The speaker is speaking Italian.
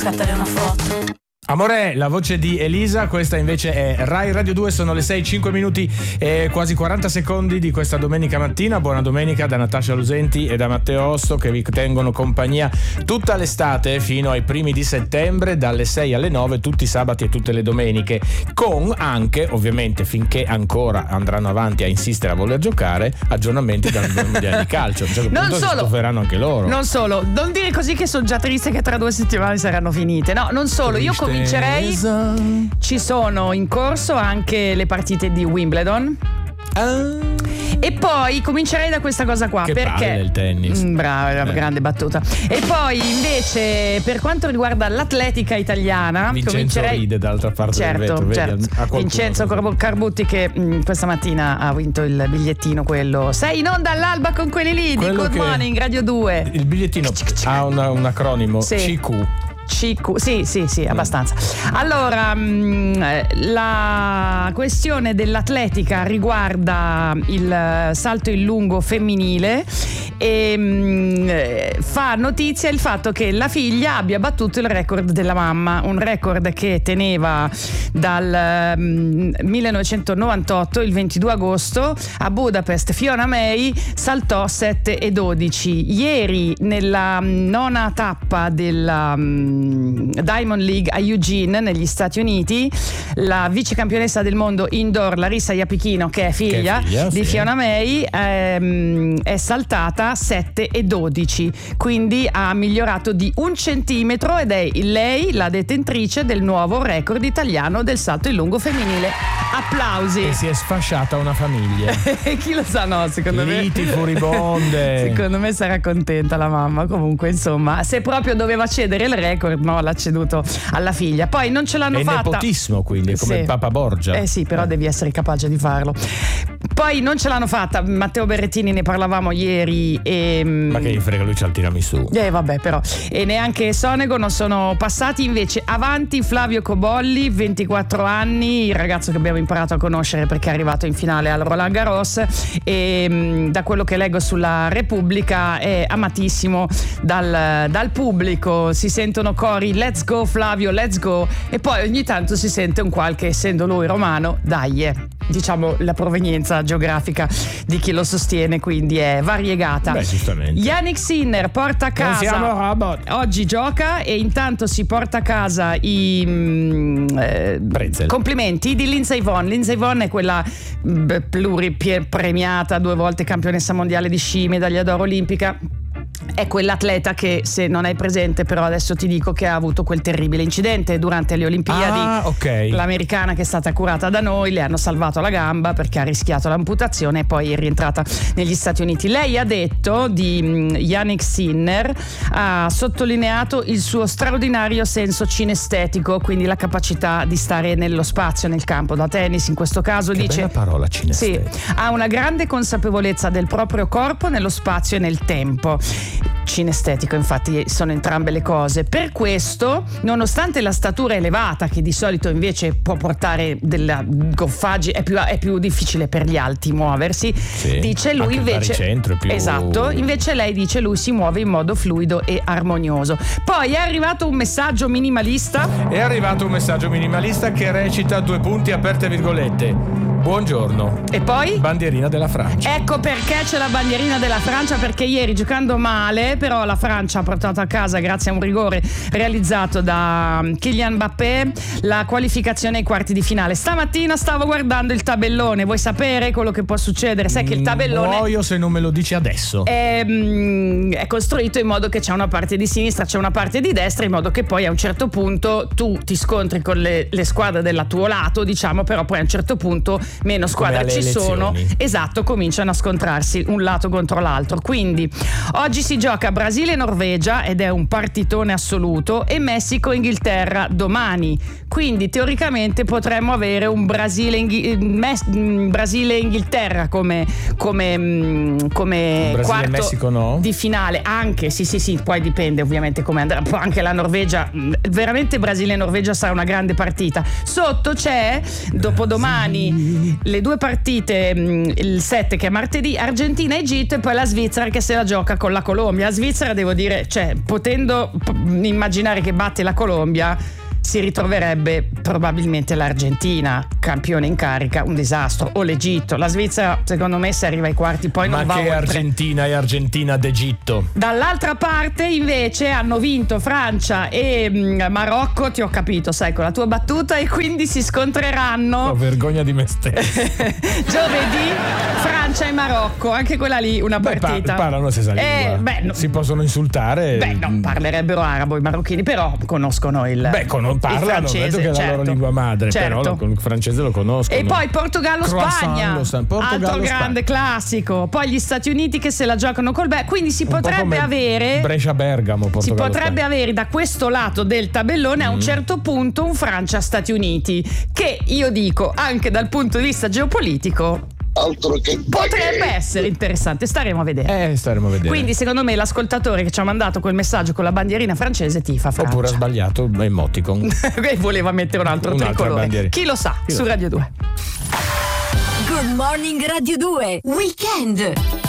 scattare una foto. Amore, la voce di Elisa, questa invece è Rai Radio 2, sono le 6, 5 minuti e quasi 40 secondi di questa domenica mattina. Buona domenica da Natascia Lusenti e da Matteo Osso, che vi tengono compagnia tutta l'estate fino ai primi di settembre, dalle 6 alle 9 tutti i sabati e tutte le domeniche, con anche, ovviamente finché ancora andranno avanti a insistere a voler giocare, aggiornamenti dal mondiale di calcio. A un certo punto si stufferanno anche loro. Non solo, non dire così che sono già triste che tra 2 settimane saranno finite. No, non solo, io comincerei. Ci sono in corso anche le partite di Wimbledon. E poi comincerei da questa cosa qua, che perché palle del tennis. Brava, grande battuta. E poi invece per quanto riguarda l'atletica italiana, Vincenzo ride dall'altra parte del vetro, vedi, Vincenzo Carbutti che questa mattina ha vinto il bigliettino, quello sei in onda all'alba con quelli lì di Good Morning Radio 2. Il bigliettino ha un acronimo, sì. CQ. Sì, abbastanza. Allora, la questione dell'atletica riguarda il salto in lungo femminile e fa notizia il fatto che la figlia abbia battuto il record della mamma, un record che teneva dal 1998, il 22 agosto a Budapest. Fiona May saltò 7,12. Ieri nella nona tappa della Diamond League a Eugene negli Stati Uniti, la vice campionessa del mondo indoor Larissa Iapichino, che è figlia di Fiona May, è saltata 7,12, quindi ha migliorato di 1 centimetro ed è lei la detentrice del nuovo record italiano del salto in lungo femminile. Applausi. E si è sfasciata una famiglia. Chi lo sa, no, secondo me liti furibonde. Secondo me sarà contenta la mamma. Comunque, insomma, se proprio doveva cedere il record, no, l'ha ceduto alla figlia. Poi non ce l'hanno fatta. È nepotismo, quindi, come il Papa Borgia. Sì, però devi essere capace di farlo. Poi non ce l'hanno fatta. Matteo Berrettini, ne parlavamo ieri ma che gli frega, lui c'ha il tiramisù. Vabbè, però. E neanche Sonego non sono passati. Invece avanti Flavio Cobolli, 24 anni, il ragazzo che abbiamo imparato a conoscere perché è arrivato in finale al Roland Garros e da quello che leggo sulla Repubblica è amatissimo dal pubblico. Si sentono cori let's go Flavio, let's go, e poi ogni tanto si sente un qualche, essendo lui romano, dai, diciamo la provenienza geografica di chi lo sostiene, quindi è variegata. Beh, giustamente. Yannick Sinner porta a casa, oggi gioca e intanto si porta a casa i complimenti di Lindsey Vonn. Lindsey Vonn è quella pluripremiata, 2 volte campionessa mondiale di sci, medaglia d'oro olimpica. È quell'atleta che, se non hai presente, però adesso ti dico che ha avuto quel terribile incidente durante le Olimpiadi. L'americana che è stata curata da noi, le hanno salvato la gamba perché ha rischiato l'amputazione e poi è rientrata negli Stati Uniti. Lei ha detto di Yannick Sinner, ha sottolineato il suo straordinario senso cinestetico, quindi la capacità di stare nello spazio, nel campo da tennis in questo caso. Che dice bella parola, cinestetico. Sì, ha una grande consapevolezza del proprio corpo nello spazio e nel tempo. Cinestetico, infatti, sono entrambe le cose. Per questo, nonostante la statura elevata, che di solito invece può portare della goffaggine, è più difficile per gli alti muoversi, dice lui invece centro è più... Esatto, invece lei dice lui si muove in modo fluido e armonioso. Poi è arrivato un messaggio minimalista. Che recita 2 punti aperte virgolette. Buongiorno. E poi? Bandierina della Francia. Ecco perché c'è la bandierina della Francia, perché ieri, giocando male, però la Francia ha portato a casa, grazie a un rigore realizzato da Kylian Mbappé, la qualificazione ai quarti di finale. Stamattina stavo guardando il tabellone. Vuoi sapere quello che può succedere? Sai che il tabellone... Muoio se non me lo dici adesso. È costruito in modo che c'è una parte di sinistra, c'è una parte di destra, in modo che poi a un certo punto tu ti scontri con le squadre del tuo lato, diciamo, però poi a un certo punto meno squadre ci sono, esatto, cominciano a scontrarsi un lato contro l'altro. Quindi oggi si gioca Brasile-Norvegia ed è un partitone assoluto, e Messico-Inghilterra domani, quindi teoricamente potremmo avere un Brasile-Inghilterra come quarto Messico, no? Di finale. Anche sì, poi dipende ovviamente come andrà. Anche la Norvegia, veramente Brasile e Norvegia sarà una grande partita. Sotto c'è dopodomani le due partite, il 7 che è martedì, Argentina, Egitto, e poi la Svizzera che se la gioca con la Colombia. La Svizzera, devo dire, cioè, potendo immaginare che batte la Colombia, si ritroverebbe probabilmente l'Argentina campione in carica, un disastro, o l'Egitto. La Svizzera, secondo me, se arriva ai quarti poi non va oltre. Ma che Argentina e Argentina d'Egitto. Dall'altra parte invece hanno vinto Francia e Marocco, ti ho capito, sai, con la tua battuta, e quindi si scontreranno. Ho vergogna di me stesso. Giovedì Francia e Marocco, anche quella lì una partita. Parlano la stessa lingua. Si possono insultare. No, parlerebbero arabo i marocchini, però conoscono il parlano, francese, vedo che è la loro lingua madre, però il francese lo conoscono. E poi Portogallo-Spagna, altro grande classico. Poi gli Stati Uniti che se la giocano col quindi si potrebbe avere Brescia-Bergamo, si potrebbe avere da questo lato del tabellone a un certo punto un Francia-Stati Uniti, che io dico anche dal punto di vista geopolitico altro che potrebbe essere interessante. Staremo a vedere. Quindi secondo me l'ascoltatore che ci ha mandato quel messaggio con la bandierina francese tifa Francia. Oppure ha sbagliato emoticon e voleva mettere un altro tricolore. Chi lo sa, su Radio 2. Good Morning Radio 2 Weekend.